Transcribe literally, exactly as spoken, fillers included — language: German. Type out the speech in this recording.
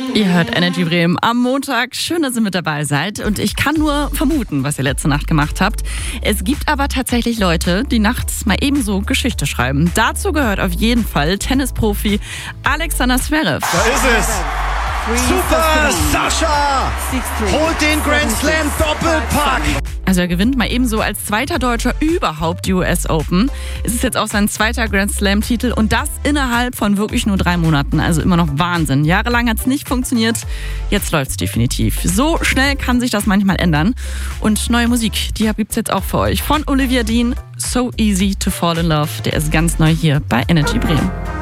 Ihr hört Energy Bremen am Montag. Schön, dass ihr mit dabei seid. Und ich kann nur vermuten, was ihr letzte Nacht gemacht habt. Es gibt aber tatsächlich Leute, die nachts mal ebenso Geschichte schreiben. Dazu gehört auf jeden Fall Tennisprofi Alexander Zverev. Da ist es. Super, Sascha holt den Grand Slam Doppelpack. Also er gewinnt mal ebenso als zweiter Deutscher überhaupt die U S Open. Es ist jetzt auch sein zweiter Grand Slam Titel und das innerhalb von wirklich nur drei Monaten. Also immer noch Wahnsinn. Jahrelang hat es nicht funktioniert, jetzt läuft es definitiv. So schnell kann sich das manchmal ändern. Und neue Musik, die gibt es jetzt auch für euch. Von Olivia Dean, So Easy to Fall in Love. Der ist ganz neu hier bei Energy Bremen.